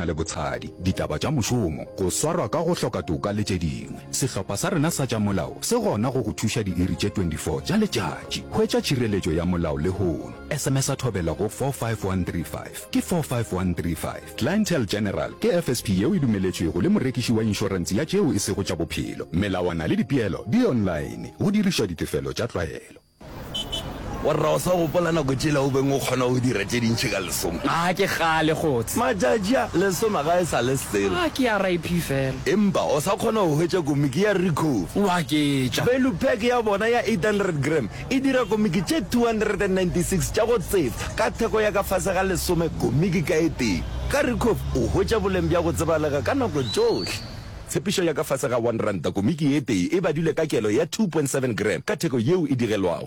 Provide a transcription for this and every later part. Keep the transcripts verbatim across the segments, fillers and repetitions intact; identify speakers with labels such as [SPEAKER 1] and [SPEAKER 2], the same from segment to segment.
[SPEAKER 1] na le botshadi, ditaba tša mošomo, go swarwa ka go hloka toka le tše dingwe. Sehlopha sa rena sa tša molao se gona go go thuša diiri tše twenty-four tša letšatši. Hwetša tšhireletšo ya molao le hono. S M S a thobela go four five one three five ke four five one three five. Clientele General ke F S P yeo e dumeletšwego le morekiši wa inšorense ya tšeo e sego tša bophelo. Melawana le dipeelo di online go dirišwa ditefelo tša tlwaelo.
[SPEAKER 2] Warra o sa gopola nako tšela o beng o kgona go dira tše dintšhi ka lesome.
[SPEAKER 3] A ke gale gotse
[SPEAKER 2] matšatši a lesome ga e sa le sale.
[SPEAKER 3] a ke ya raiphi fela
[SPEAKER 2] empa o sa kgona go hwetša komiki ya recof
[SPEAKER 3] wa ke tša
[SPEAKER 2] value pack ya bona ya eight hundred gram e dira komiki tše two hundred ninety-six tša go tsefa ka theko ya ka fase ga lesome komiki ka e teng. Ka recof o hwetša boleng bja go tsebalega ka nako tšohle. Tshepišo ya ka fase ga one ranta komiki e tee e badile ka kelo ya two point seven gram ka theko yeo e digelwago.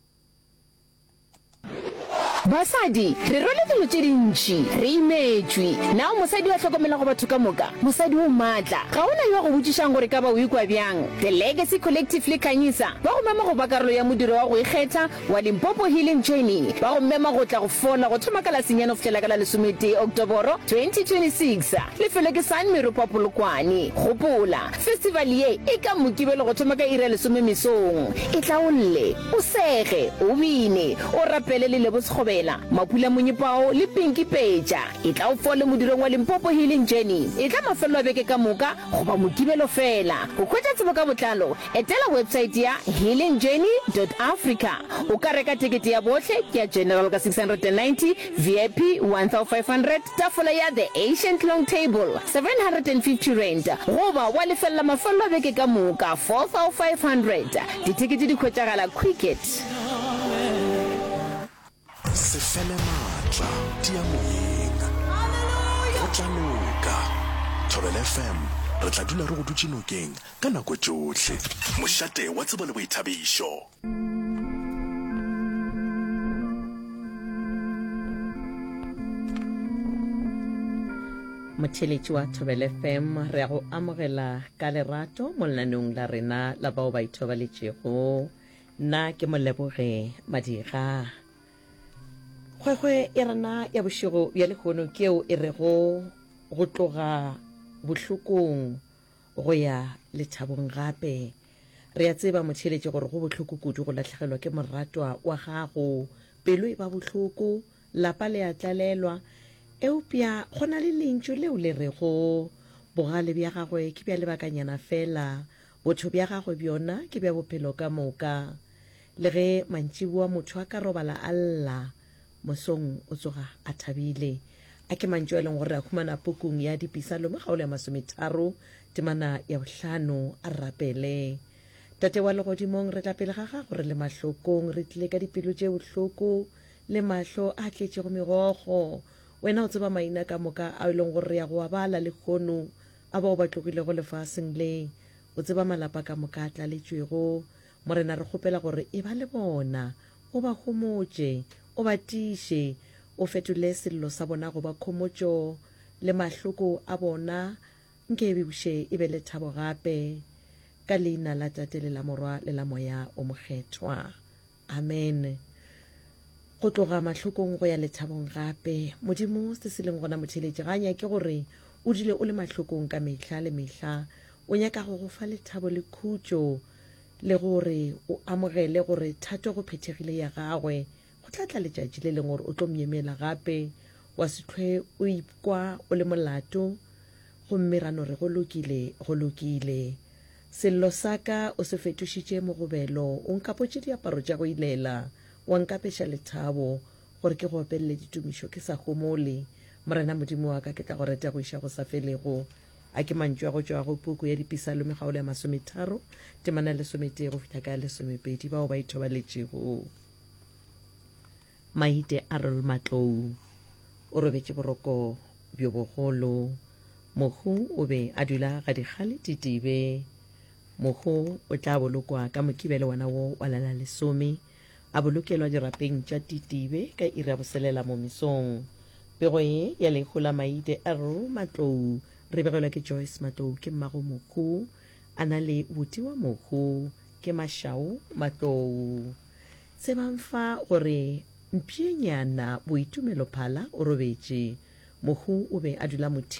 [SPEAKER 4] Basadi, re role dilo tše dintši, re imetšwe. Nao mosadi wa hlokomela go batho ka moka, mosadi o matla. Ga ona yo go botšišang gore ka ba o ikwa bjang. The Legacy Collective le Kanyisa ba go mema go ba karolo ya modiro wa go ikgetha wa Limpopo Healing Journey. Ba go mema go tla go fola go thoma ka la senyane go fihlela ka la lesomete Oktoboro twenty twenty-six. Lefelo ke San Meropa Polokwane. Gopola, festival ye e ka mokibelo go thoma ka ira lesome mesong. E tla o lle, o sege, o bine, o rapele le lebotshgobe Mapula Munyipao le Pinky Peja. E tla o fole modirong wa Limpopo Healing Journey. E tla mafelo a beke ka moka go ba mokibelo fela. Go khwetša tsebo ka botlalo etela website ya healing journey dot africa. O ka reka tikete ya bohle ke ya general ka six hundred ninety, V I P one thousand five hundred, tafola ya the ancient long table seven hundred fifty rand. Goba wa lefella mafelo a beke ka moka four thousand five hundred. Ditikete di khwetšagala Quicket.
[SPEAKER 5] Se fele matla tia moyeng go tla loka. Thobela F M re tla dula re go dutse nokeng ka nako tsohle. Mošate wa tsebo le boithabišo.
[SPEAKER 6] Motheletši wa Thobela F M re go amogela ka lerato mo lenanong la rena la bao ba ithobaletšego. Nna ke Moleboge Madira. Khwekwe e rena ya bošego ya lekgono keo e rego go tloga bohlokong go ya lethabong gape. Re a tseba motheletše gore go bohloko kudu go latlhegelwa ke moratwa wa gago, pelo e ba bohloko, lapa le a tlalelwa. Eupša go na le lentšu leo le rego bogale bja gagwe ke bja lebakanyana fela, botho bja gagwe bjona ke bja bophelo ka moka. Le ge mantšiboa motho a ka robala a lla, mosong o tsoga a thabile. A ke mantšo e leng gore a humana pukung ya dipisalo mo kgaolo ya masometharo temana ya bohlano a rapele. Tate wa legodimong re tla pele ga gago re le mahlokong, re tlile ka dipelo tše bohloko le mahlo a tletšego megogo. Wena o tseba maina ka moka a e leng gore ya go a bala le kgono a bao ba tlogilego lefaseng le. O tseba malapa ka moka a tlaletšwego. Morena re kgopela gore e ba le bona, o ba homotše, o ba tiše, o fetole sello sa bona go ba khomotšo le mahloko a bona. Nke e bebuše e be le thabo gape ka leina la Tate le la Morwa le la Moya o Mokgethwa. Amen. Go tloga mahlokong go ya lethabong gape. Modimo se se leng gona motheletše ga nyake gore o dile o le mahlokong ka mehla le mehla. O nyaka go go fa lethabo le khutšo le gore o amogele gore thato go phethegile ya gagwe. Go tlatla letšatši le leng gore o tlo myemela gape, wa se hlwe o ikwa o le molato. Gomme rano re go lokile go lokile. Sello sa ka o se fetošitše mogobelo, o nkapotše diaparo tša go ilela, wa nkapeša lethabo gore ke go opelele ditumišo ke sa homole. Morena Modimo wa ka ke tla go reta go iša go sa felego. A ke mantšo a go tšwa go puku ya dipisalo mekgaolo ya masometharo temana lesomete go fihla ka lesomepedi bao ba ithobaletšego. Maite a Rol Matlou o robetše boroko bjo bogolo. Mohu o be a dula ga dikgale titibe. Mohu o tla bolokwa ka mokibele wana wo wa lala lesome. A bolokelwa dirapeng tša titibe ka ira boselela mo mesong. Pego ye ya lekgola Maite a Rol Matlou re begelwa ke Joyce Matlou ke mmago Mohu. A na le boti wa Mohu ke Mashao Matlou. Se ba mfa gore mpšenyana boitumelo phala o robetše. Mohu o be a dula mothi